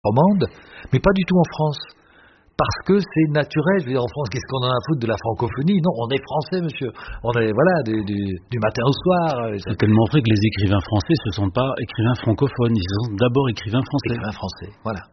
romande, mais pas du tout en France. Parce que c'est naturel. Je veux dire, en France, qu'est-ce qu'on en a à foutre de la francophonie? Non, on est français, monsieur. On est, voilà, du matin au soir. C'est tellement vrai que les écrivains français ne sont pas écrivains francophones. Ils sont d'abord écrivains français. Écrivains français, voilà.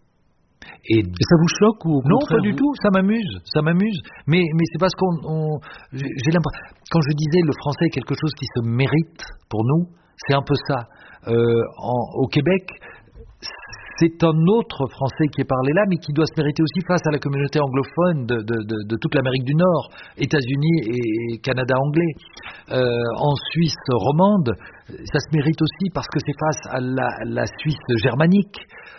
Et ça vous choque ou au non, contraire, pas du tout. Ça m'amuse. Mais c'est parce j'ai l'impression. Quand je disais le français est quelque chose qui se mérite pour nous, c'est un peu ça. Au Québec, c'est un autre français qui est parlé là, mais qui doit se mériter aussi face à la communauté anglophone de toute l'Amérique du Nord, États-Unis et Canada anglais. En Suisse romande, ça se mérite aussi parce que c'est face à la Suisse germanique.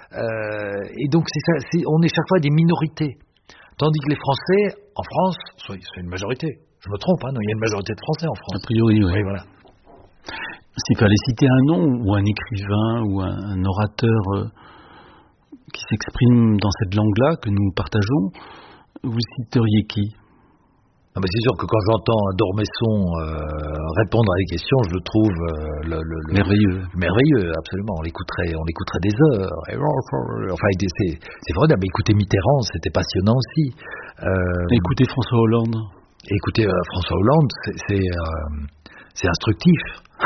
Et donc on est chaque fois des minorités. Tandis que les Français, en France, c'est une majorité. Je me trompe, hein, non, il y a une majorité de Français en France. A priori, oui. Oui, voilà. S'il fallait citer un nom, ou un écrivain, ou un orateur qui s'exprime dans cette langue-là que nous partageons, vous citeriez qui? C'est sûr que quand j'entends Dormesson répondre à des questions, je le trouve merveilleux, absolument. On l'écouterait des heures. Enfin, c'est formidable. Écouter Mitterrand, c'était passionnant aussi. Écouter François Hollande. Écouter François Hollande, c'est instructif.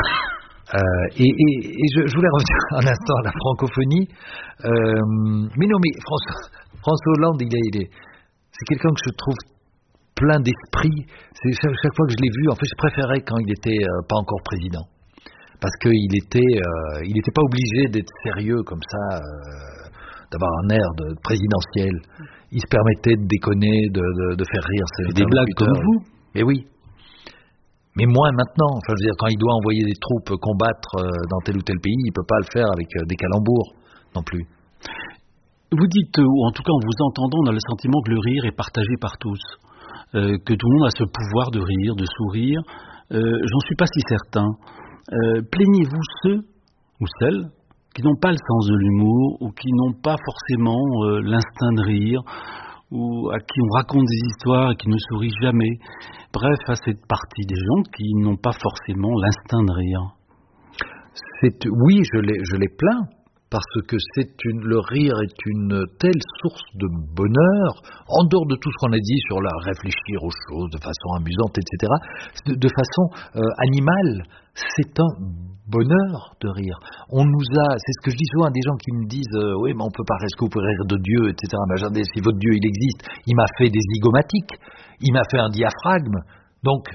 Et je voulais revenir un instant à la francophonie. Mais non, mais François Hollande, c'est quelqu'un que je trouve plein d'esprit. C'est chaque fois que je l'ai vu, en fait, je préférais quand il était pas encore président, parce qu'il était pas obligé d'être sérieux comme ça, d'avoir un air de présidentiel. Il se permettait de déconner, de faire rire. Des blagues comme vous. Mais oui. Mais moins maintenant. Enfin, je veux dire, quand il doit envoyer des troupes combattre dans tel ou tel pays, il peut pas le faire avec des calembours non plus. Vous dites, ou en tout cas en vous entendant, on a le sentiment que le rire est partagé par tous, que tout le monde a ce pouvoir de rire, de sourire. J'en suis pas si certain. Plaignez-vous ceux ou celles qui n'ont pas le sens de l'humour, ou qui n'ont pas forcément l'instinct de rire, ou à qui on raconte des histoires et qui ne sourient jamais? Bref, à cette partie des gens qui n'ont pas forcément l'instinct de rire. Oui, je les plains, parce que le rire est une telle source de bonheur, en dehors de tout ce qu'on a dit sur la réfléchir aux choses de façon amusante, etc., de façon animale, c'est un bonheur de rire. C'est ce que je dis souvent à des gens qui me disent oui, mais on peut pas, est-ce que vous pouvez rire de Dieu, etc. Mais regardez, si votre Dieu il existe, il m'a fait des zygomatiques, il m'a fait un diaphragme, donc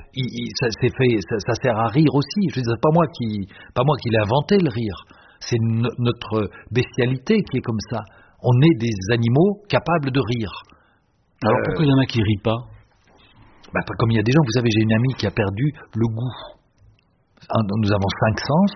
ça sert à rire aussi. Je veux dire, c'est pas moi qui l'ai inventé le rire. C'est notre bestialité qui est comme ça. On est des animaux capables de rire. Alors pourquoi il y en a qui rient pas? Comme il y a des gens, vous savez, j'ai une amie qui a perdu le goût. Nous avons 5 sens.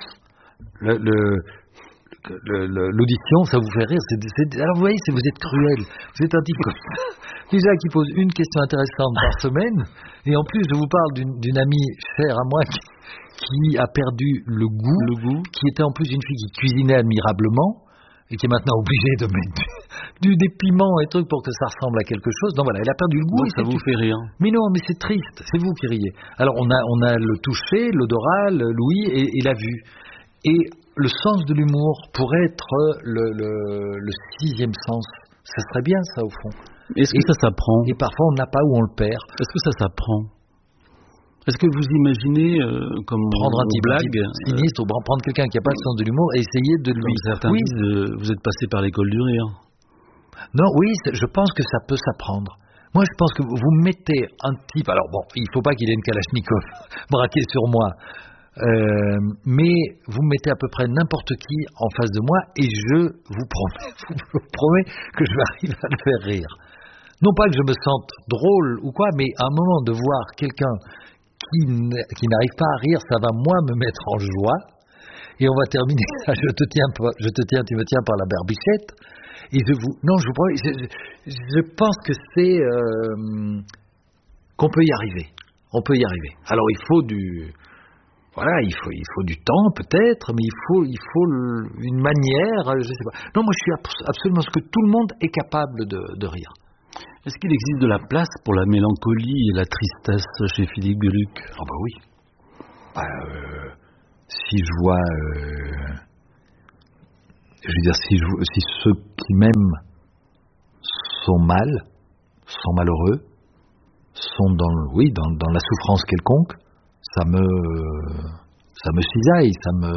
L'audition, ça vous fait rire. Alors vous voyez, vous êtes cruel. Vous êtes un type déjà qui pose une question intéressante par semaine, et en plus je vous parle d'une amie chère à moi qui a perdu le goût, qui était en plus une fille qui cuisinait admirablement et qui est maintenant obligée de mettre des piments et trucs pour que ça ressemble à quelque chose. Donc voilà, elle a perdu le goût. Donc ça vous fait rire. Mais non, mais c'est triste, c'est vous qui riez. Alors on a le toucher, l'odorat, l'ouïe et la vue. Et le sens de l'humour pourrait être le 6e sens. Ça serait bien ça au fond. Est-ce que ça s'apprend? Et parfois on n'a pas ou on le perd. Est-ce que ça s'apprend? Est-ce que vous imaginez comme prendre un petit blague sinistre ou prendre quelqu'un qui n'a pas le sens de l'humour et essayer de lui... Certains disent, vous êtes passé par l'école du rire. Non, oui, je pense que ça peut s'apprendre. Moi, je pense que vous mettez un type... Alors bon, il ne faut pas qu'il ait une Kalachnikov braquée sur moi. Mais vous mettez à peu près n'importe qui en face de moi et je vous promets que je vais arriver à le faire rire. Non pas que je me sente drôle ou quoi, mais à un moment de voir quelqu'un qui n'arrive pas à rire, ça va moi me mettre en joie. Et on va terminer. Je te tiens, tu me tiens par la barbichette. Et je vous promets, je pense que c'est qu'on peut y arriver. On peut y arriver. Alors il faut il faut du temps peut-être, mais il faut une manière, je sais pas. Non, moi je suis absolument ce que tout le monde est capable de rire. Est-ce qu'il existe de la place pour la mélancolie et la tristesse chez Philippe Geluck? Ah bah oui. Si je vois... Je veux dire, si ceux qui m'aiment sont malheureux, sont dans la souffrance quelconque, ça me cisaille,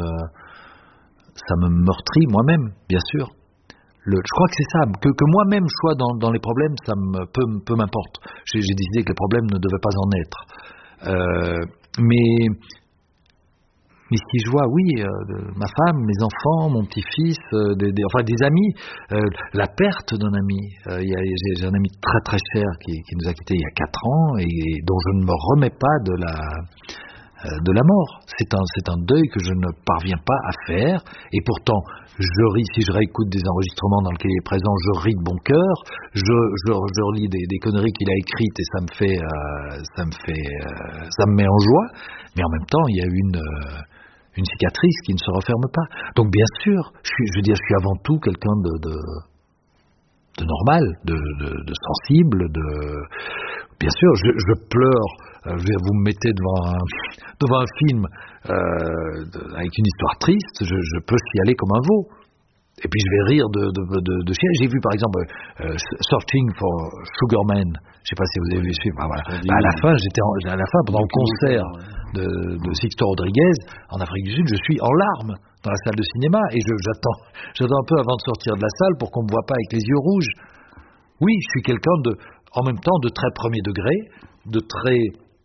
ça me meurtrit moi-même, bien sûr. Je crois que c'est ça, que moi-même je sois dans les problèmes, ça peu m'importe. J'ai décidé que les problèmes ne devaient pas en être. Mais si je vois, ma femme, mes enfants, mon petit-fils, des amis, la perte d'un ami, j'ai un ami très très cher qui nous a quittés il y a 4 ans et dont je ne me remets pas de la mort. C'est un deuil que je ne parviens pas à faire, et pourtant je ris. Si je réécoute des enregistrements dans lesquels il est présent, je ris de bon cœur, je relis des conneries qu'il a écrites et ça me met en joie, mais en même temps il y a une cicatrice qui ne se referme pas. Donc bien sûr, je suis avant tout quelqu'un de normal, de sensible, bien sûr, je pleure. Vous me mettez devant un film avec une histoire triste, je peux y aller comme un veau. Et puis je vais rire de chien. J'ai vu par exemple Searching for Sugar Man. Je sais pas si vous avez vu ce film. Voilà. À la fin, pendant le concert de Sixto Rodriguez en Afrique du Sud, je suis en larmes dans la salle de cinéma et j'attends un peu avant de sortir de la salle pour qu'on me voit pas avec les yeux rouges. Oui, je suis quelqu'un en même temps de très premier degré, de très...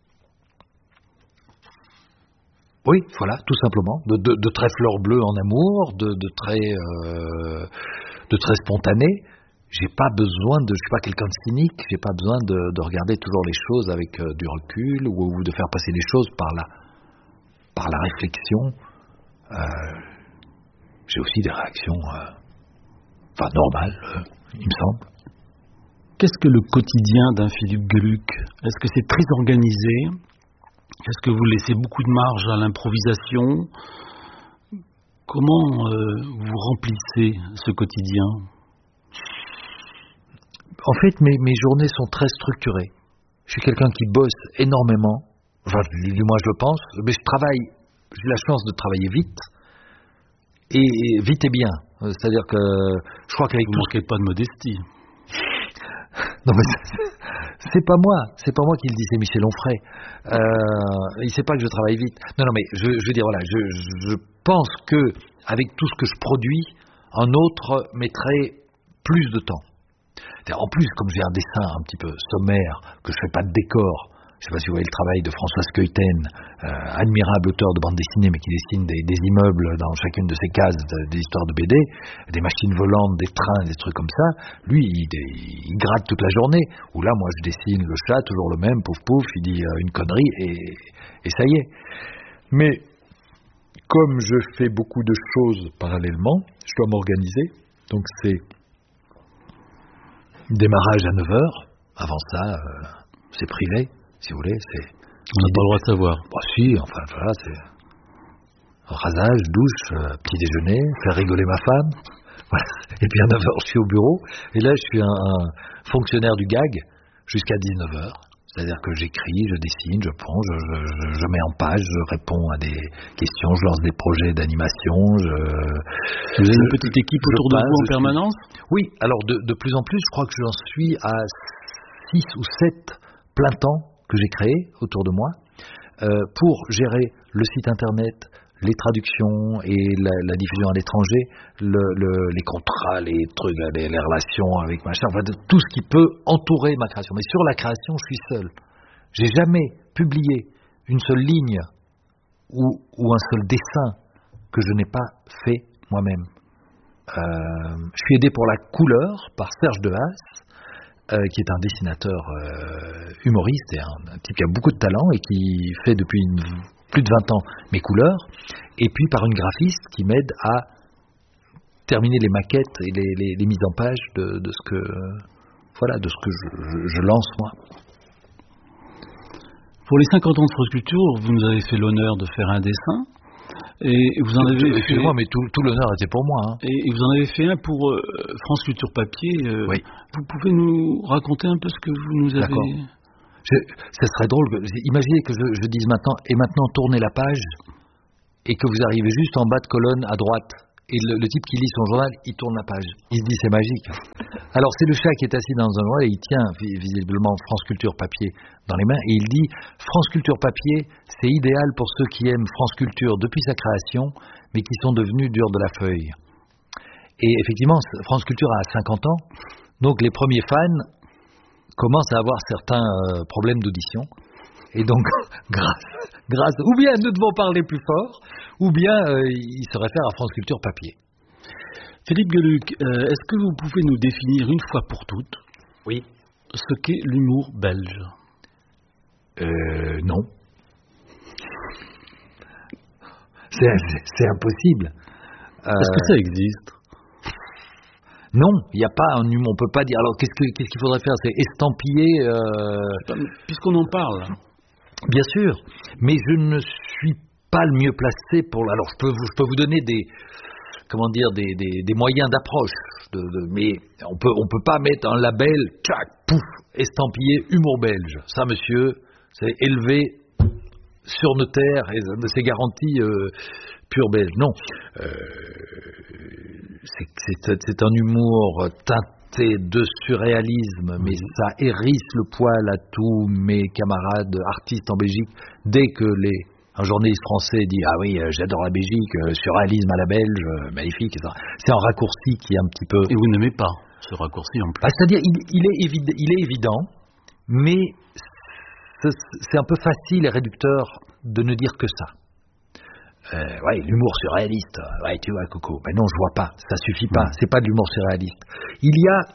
Oui, voilà, tout simplement, de très fleur bleue en amour, de très spontané. Je suis pas quelqu'un de cynique, j'ai pas besoin de regarder toujours les choses avec du recul ou de faire passer les choses par la réflexion. J'ai aussi des réactions normales, il me semble. Qu'est-ce que le quotidien d'un Philippe Geluck? Est-ce que c'est très organisé? Est-ce que vous laissez beaucoup de marge à l'improvisation? Comment vous remplissez ce quotidien? En fait, mes journées sont très structurées. Je suis quelqu'un qui bosse énormément, enfin, du moins je le pense, mais j'ai la chance de travailler vite, et vite et bien. C'est-à-dire que je crois qu'avec vous manquez pas de modestie. Non mais c'est pas moi qui le dis, c'est Michel Onfray. Il sait pas que je travaille vite. Non mais je veux dire, voilà, je pense que avec tout ce que je produis, un autre mettrait plus de temps. En plus, comme j'ai un dessin un petit peu sommaire, que je fais pas de décor, je sais pas si vous voyez le travail de François Skeuten, admirable auteur de bande dessinée, mais qui dessine des immeubles dans chacune de ses cases, des histoires de BD, des machines volantes, des trains, des trucs comme ça. Lui, il gratte toute la journée. Ou là, moi, je dessine le chat, toujours le même, pouf pouf, il dit une connerie et ça y est. Mais comme je fais beaucoup de choses parallèlement, je dois m'organiser. Donc c'est démarrage à 9h. Avant ça, c'est privé. Si vous voulez, on n'a pas le droit de savoir. Bah si, enfin voilà, c'est rasage, douche, petit déjeuner, faire rigoler ma femme. Voilà. Et puis à 9h, je suis au bureau. Et là, je suis un fonctionnaire du gag jusqu'à 19h. C'est-à-dire que j'écris, je dessine, je prends, je mets en page, je réponds à des questions, je lance des projets d'animation. Vous avez une petite équipe autour de vous en permanence? Oui, alors de plus en plus, je crois que j'en suis à 6 ou 7 plein temps que j'ai créé autour de moi pour gérer le site internet, les traductions et la diffusion à l'étranger, les contrats, les trucs, les relations avec machin, enfin tout ce qui peut entourer ma création. Mais sur la création, je suis seul. J'ai jamais publié une seule ligne ou un seul dessin que je n'ai pas fait moi-même. Je suis aidé pour la couleur par Serge Dehaas, qui est un dessinateur humoriste et un type qui a beaucoup de talent et qui fait depuis plus de 20 ans mes couleurs, et puis par une graphiste qui m'aide à terminer les maquettes et les mises en page de ce que je lance moi. Pour les 50 ans de France Culture, vous nous avez fait l'honneur de faire un dessin. Et vous en avez fait... Excusez-moi, mais tout l'honneur était pour moi. Hein. Et vous en avez fait un pour France Culture Papier. Oui. Vous pouvez nous raconter un peu ce que vous nous avez... D'accord. Ça serait drôle. Imaginez que je dise maintenant tournez la page, et que vous arrivez juste en bas de colonne à droite. Et le type qui lit son journal, il tourne la page. Il se dit c'est magique. Alors c'est le chat qui est assis dans un journal et il tient visiblement France Culture papier dans les mains et il dit France Culture papier, c'est idéal pour ceux qui aiment France Culture depuis sa création, mais qui sont devenus durs de la feuille. Et effectivement, France Culture a 50 ans, donc les premiers fans commencent à avoir certains problèmes d'audition. Et donc, grâce, ou bien nous devons parler plus fort, ou bien ils se réfèrent à France Culture papier. Philippe Geluck, est-ce que vous pouvez nous définir une fois pour toutes oui. ce qu'est l'humour belge? Non. C'est impossible. Est-ce que ça existe? Non, il n'y a pas un humour, on ne peut pas dire. Alors qu'est-ce qu'il faudrait faire? C'est estampiller... Puisqu'on en parle. Bien sûr, mais je ne suis pas le mieux placé pour... Alors je peux vous donner des moyens d'approche, mais on peut pas mettre un label, tchac, pouf, estampillé humour belge. Ça, monsieur, c'est élevé sur notaire et c'est garanti pur belge. Non, c'est un humour teinté de surréalisme, mais ça hérisse le poil à tous mes camarades artistes en Belgique dès que un journaliste français dit ah oui j'adore la Belgique, surréalisme à la belge, magnifique, etc. C'est un raccourci qui est un petit peu... Et vous n'aimez pas ce raccourci en plus? C'est-à-dire il est évident, mais c'est un peu facile et réducteur de ne dire que ça. Ouais, l'humour surréaliste, ouais, tu vois, Coco. Mais non, je vois pas, ça suffit pas, c'est pas de l'humour surréaliste. Il y a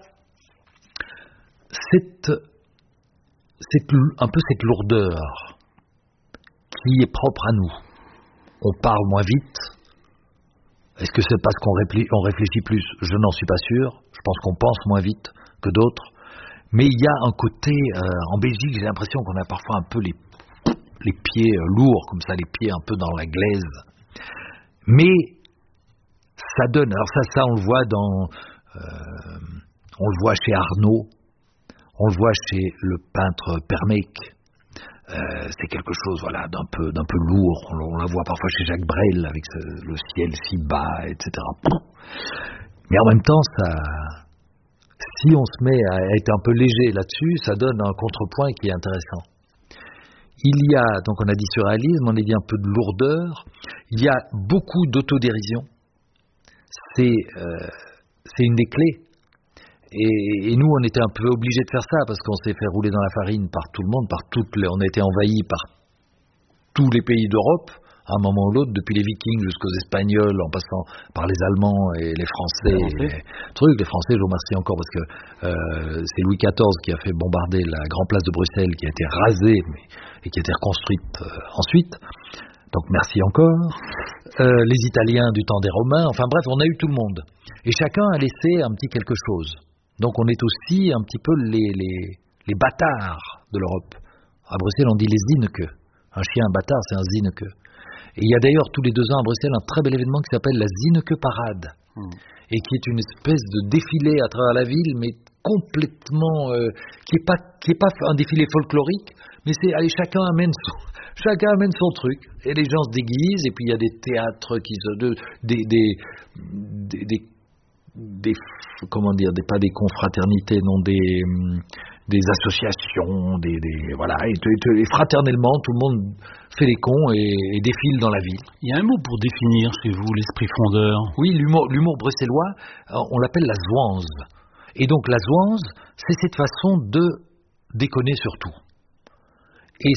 un peu cette lourdeur qui est propre à nous. On parle moins vite. Est-ce que c'est parce qu'on réfléchit plus? Je n'en suis pas sûr. Je pense qu'on pense moins vite que d'autres. Mais il y a un côté, en Belgique, j'ai l'impression qu'on a parfois un peu les pieds lourds, comme ça, les pieds un peu dans la glaise. Mais ça donne. Alors ça on le voit on le voit chez Arnaud, on le voit chez le peintre Permec. C'est quelque chose, voilà, d'un peu lourd. On la voit parfois chez Jacques Brel avec le ciel si bas, etc. Mais en même temps, si on se met à être un peu léger là-dessus, ça donne un contrepoint qui est intéressant. Il y a, donc on a dit surréalisme, on a dit un peu de lourdeur, il y a beaucoup d'autodérision, c'est une des clés. Et nous, on était un peu obligés de faire ça, parce qu'on s'est fait rouler dans la farine par tout le monde, on a été envahis par tous les pays d'Europe, à un moment ou l'autre, depuis les Vikings jusqu'aux Espagnols, en passant par les Allemands et les Français. Les Français, je vous remercie encore, parce que c'est Louis XIV qui a fait bombarder la Grand Place de Bruxelles, qui a été rasée, et qui a été reconstruite ensuite. Donc merci encore. Les Italiens du temps des Romains, enfin bref, on a eu tout le monde. Et chacun a laissé un petit quelque chose. Donc on est aussi un petit peu les bâtards de l'Europe. À Bruxelles, on dit les Zinneke. Un chien bâtard, c'est un Zinneke. Et il y a d'ailleurs tous les 2 ans à Bruxelles un très bel événement qui s'appelle la Zinneke Parade, et qui est une espèce de défilé à travers la ville, mais complètement qui est pas un défilé folklorique, mais c'est allez, chacun amène son truc, et les gens se déguisent, et puis il y a des théâtres pas des confraternités, non, des associations, voilà, et fraternellement, tout le monde fait les cons et défile dans la ville. Il y a un mot pour définir chez vous l'esprit frondeur. Oui, l'humour bruxellois, on l'appelle la zwanze. Et donc la zwanze, c'est cette façon de déconner sur tout. Et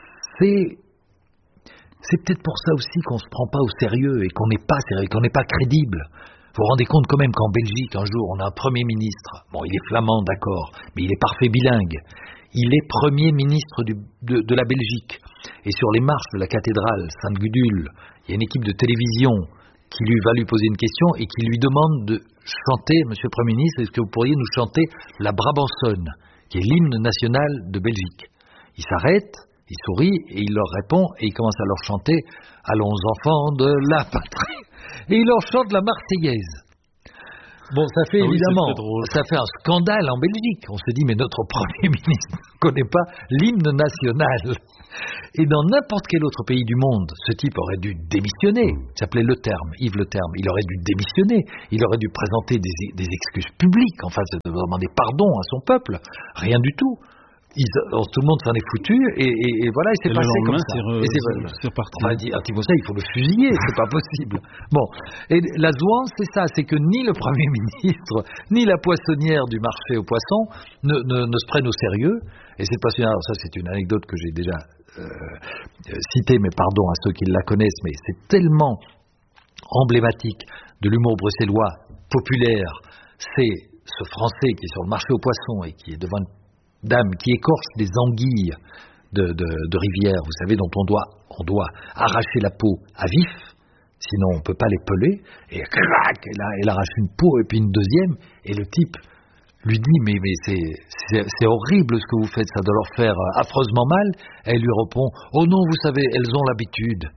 c'est peut-être pour ça aussi qu'on se prend pas au sérieux et qu'on n'est pas sérieux, qu'on n'est pas crédible. Vous vous rendez compte quand même qu'en Belgique, un jour, on a un Premier ministre. Bon, il est flamand, d'accord, mais il est parfait bilingue. Il est Premier ministre de la Belgique. Et sur les marches de la cathédrale Sainte-Gudule, il y a une équipe de télévision qui va lui poser une question et qui lui demande de chanter, Monsieur le Premier ministre, est-ce que vous pourriez nous chanter la Brabançonne, qui est l'hymne national de Belgique? Il s'arrête, il sourit et il leur répond et il commence à leur chanter « Allons enfants de la patrie ». Et il leur chante la Marseillaise. Bon, ça fait évidemment, drôle. ça fait un scandale en Belgique. On se dit, mais notre Premier ministre ne connaît pas l'hymne national. Et dans n'importe quel autre pays du monde, ce type aurait dû démissionner. Il s'appelait Le Terme, Yves Le Terme. Il aurait dû démissionner. Il aurait dû présenter des excuses publiques, enfin, de demander pardon à son peuple. Rien du tout. Tout le monde s'en est foutu et voilà, il s'est passé comme ça. C'est reparti. Enfin, un type comme ça, il faut le fusiller, c'est pas possible. Bon, et la Zouan, c'est ça, c'est que ni le Premier ministre, ni la poissonnière du marché aux poissons ne se prennent au sérieux. Et c'est passionnant. Alors ça, c'est une anecdote que j'ai déjà citée, mais pardon à ceux qui la connaissent, mais c'est tellement emblématique de l'humour bruxellois populaire. C'est ce Français qui est sur le marché aux poissons et qui est devant une dame qui écorce des anguilles de rivière, vous savez, dont on doit arracher la peau à vif, sinon on ne peut pas les peler, et crac, elle arrache une peau et puis une deuxième, et le type lui dit mais c'est horrible ce que vous faites, ça doit leur faire affreusement mal. Elle lui répond, oh non, vous savez, elles ont l'habitude.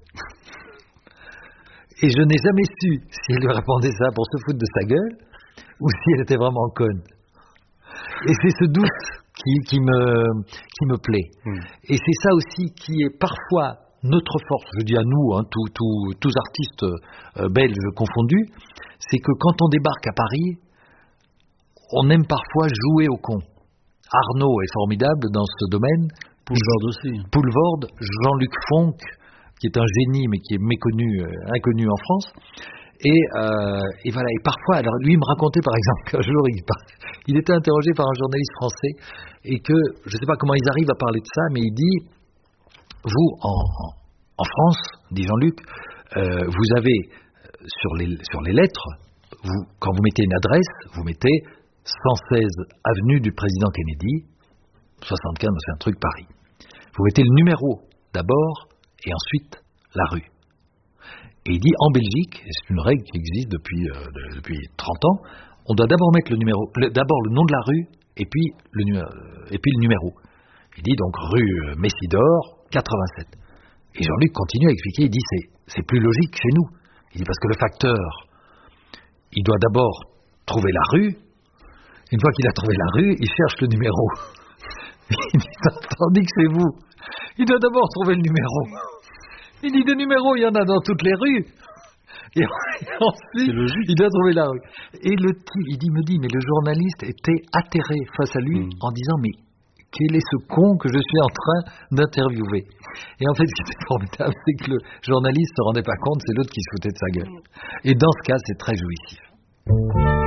Et je n'ai jamais su si elle lui répondait ça pour se foutre de sa gueule ou si elle était vraiment conne. Et c'est ce doute qui me plaît. Et c'est ça aussi qui est parfois notre force, je dis à nous, hein, tous artistes belges confondus, c'est que quand on débarque à Paris, on aime parfois jouer au con. Arnaud est formidable dans ce domaine. Poulvord aussi. Poulvord, Jean-Luc Fonck, qui est un génie mais qui est inconnu en France. Et voilà. Et parfois, alors lui il me racontait par exemple qu'un jour il était interrogé par un journaliste français et que je ne sais pas comment ils arrivent à parler de ça, mais il dit vous en France, dit Jean-Luc, vous avez sur les lettres, quand vous mettez une adresse, vous mettez 116 avenue du président Kennedy, 75, c'est un truc Paris. Vous mettez le numéro d'abord et ensuite la rue. Et il dit, en Belgique, et c'est une règle qui existe depuis 30 ans, on doit d'abord mettre d'abord le nom de la rue, et puis le numéro. Il dit donc rue Messidor, 87. Et Jean-Luc continue à expliquer, il dit, c'est plus logique chez nous. Il dit, parce que le facteur, il doit d'abord trouver la rue, une fois qu'il a trouvé la rue, il cherche le numéro. Il dit, tandis que c'est vous, il doit d'abord trouver le numéro. Il dit, des numéros, il y en a dans toutes les rues. Et ensuite, il doit trouver la rue. Et le type, me dit, mais le journaliste était atterré face à lui en disant, mais quel est ce con que je suis en train d'interviewer? Et en fait, ce qui était formidable, c'est que le journaliste ne se rendait pas compte, c'est l'autre qui se foutait de sa gueule. Et dans ce cas, c'est très jouissif.